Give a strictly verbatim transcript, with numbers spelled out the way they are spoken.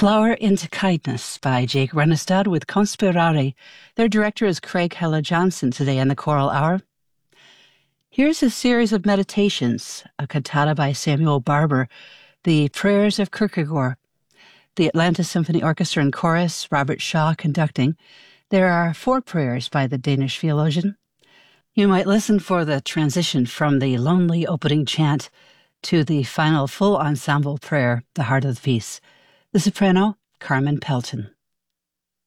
Flower into Kindness by Jake Renestad with Conspirare. Their director is Craig Hella Johnson today in the Choral Hour. Here's a series of meditations, a cantata by Samuel Barber, the Prayers of Kierkegaard, the Atlanta Symphony Orchestra and Chorus, Robert Shaw conducting. There are four prayers by the Danish theologian. You might listen for the transition from the lonely opening chant to the final full ensemble prayer, the Heart of the Piece. The soprano, Carmen Pelton.